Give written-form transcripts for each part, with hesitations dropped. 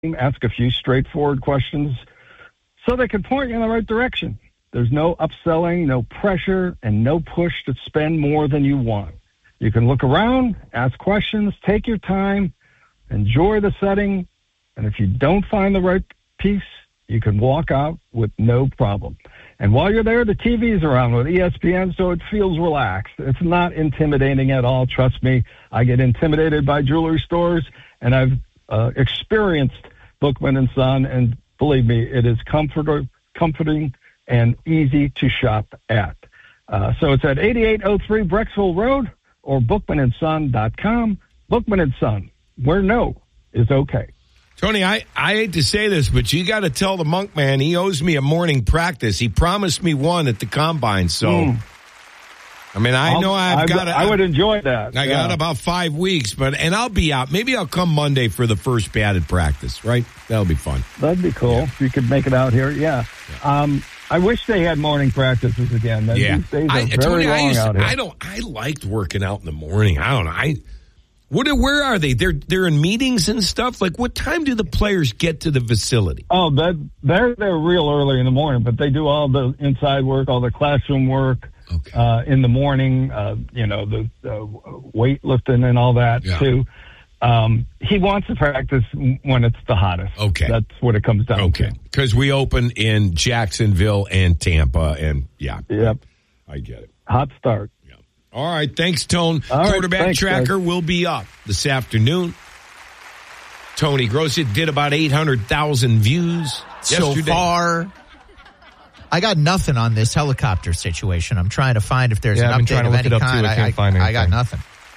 ask a few straightforward questions so they can point you in the right direction. There's no upselling, no pressure, and no push to spend more than you want. You can look around, ask questions, take your time, enjoy the setting, and if you don't find the right piece, you can walk out with no problem. And while you're there, the TV's around with ESPN, so it feels relaxed. It's not intimidating at all. Trust me, I get intimidated by jewelry stores, and I've experienced Bookman & Son, and believe me, it is comforting and easy to shop at. So it's at 8803 Brecksville Road or bookmanandson.com. Bookman & Son, where no is okay. Tony, I hate to say this, but you got to tell the Monk man he owes me a morning practice. He promised me one at the Combine, so... I mean, I would enjoy that. I got about 5 weeks, and I'll be out. Maybe I'll come Monday for the first padded practice, right? That'll be fun. That'd be cool if you could make it out here. Yeah. I wish they had morning practices again. These days are very long out here. I liked working out in the morning. I don't know. Where are they? They're in meetings and stuff. Like, what time do the players get to the facility? Oh, they're real early in the morning, but they do all the inside work, all the classroom work. Okay. In the morning, the weightlifting and all that too. He wants to practice when it's the hottest. Okay. That's what it comes down to. Because we open in Jacksonville and Tampa, and Yep. I get it. Hot start. Yeah. All right. Thanks, Tone. Quarterback Tracker will be up this afternoon. Tony Grossi did about 800,000 views so far. I got nothing on this helicopter situation. I'm trying to find if there's an update of any kind. I got nothing.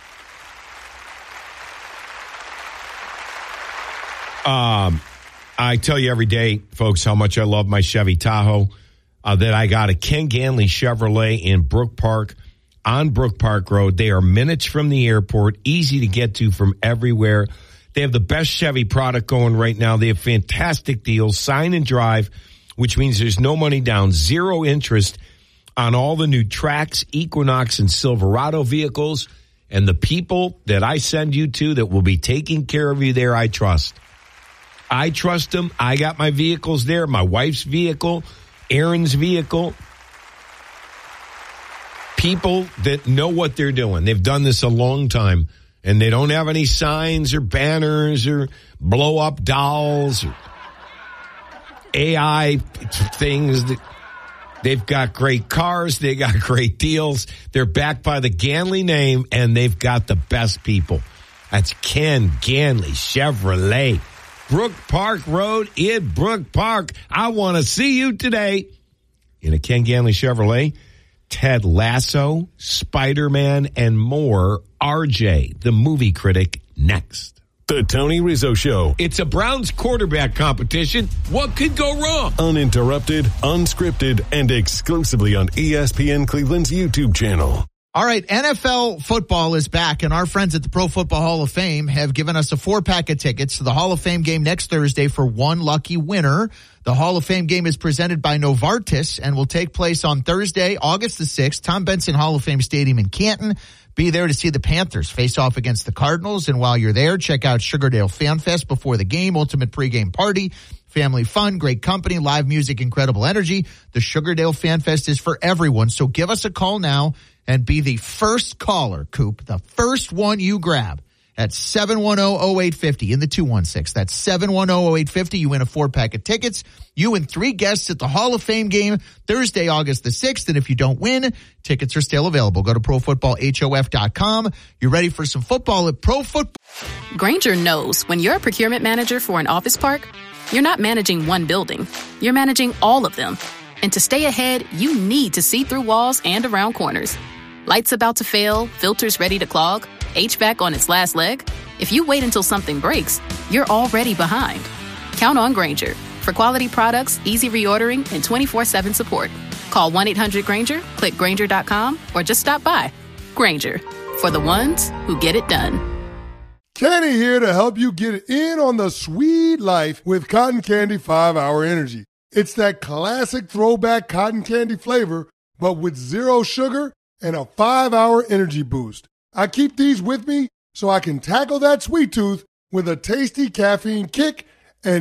I tell you every day, folks, how much I love my Chevy Tahoe. That I got a Ken Ganley Chevrolet in Brook Park on Brook Park Road. They are minutes from the airport, easy to get to from everywhere. They have the best Chevy product going right now. They have fantastic deals, sign and drive, which means there's no money down, zero interest on all the new Trax, Equinox, and Silverado vehicles. And the people that I send you to that will be taking care of you there, I trust. I trust them. I got my vehicles there, my wife's vehicle, Aaron's vehicle. People that know what they're doing. They've done this a long time, and they don't have any signs or banners or blow-up dolls or AI things. They've got great cars. They got great deals. They're backed by the Ganley name, and they've got the best people. That's Ken Ganley Chevrolet. Brook Park Road in Brook Park. I want to see you today in a Ken Ganley Chevrolet. Ted Lasso, Spider-Man, and more. RJ, the movie critic, next. The Tony Rizzo Show. It's a Browns quarterback competition. What could go wrong? Uninterrupted, unscripted, and exclusively on ESPN Cleveland's YouTube channel. All right, NFL football is back, and our friends at the Pro Football Hall of Fame have given us a 4-pack of tickets to the Hall of Fame game next Thursday for one lucky winner. The Hall of Fame game is presented by Novartis and will take place on Thursday, August the 6th, Tom Benson Hall of Fame Stadium in Canton. Be there to see the Panthers face off against the Cardinals. And while you're there, check out Sugardale Fan Fest before the game, ultimate pregame party, family fun, great company, live music, incredible energy. The Sugardale Fan Fest is for everyone. So give us a call now and be the first caller, Coop, the first one you grab at 710-0850 in the 216. That's 710-0850. You win a 4-pack of tickets. You and 3 guests at the Hall of Fame game Thursday, August the 6th. And if you don't win, tickets are still available. Go to ProFootballHOF.com. You're ready for some football at Pro Football. Grainger knows when you're a procurement manager for an office park, you're not managing one building. You're managing all of them. And to stay ahead, you need to see through walls and around corners. Lights about to fail, filters ready to clog, HVAC on its last leg. If you wait until something breaks, you're already behind. Count on Grainger for quality products, easy reordering, and 24/7 support. Call 1-800-GRAINGER, click Grainger.com, or just stop by. Grainger, for the ones who get it done. Kenny here to help you get in on the sweet life with Cotton Candy 5-Hour Energy. It's that classic throwback cotton candy flavor, but with 0 sugar and a 5-hour energy boost. I keep these with me so I can tackle that sweet tooth with a tasty caffeine kick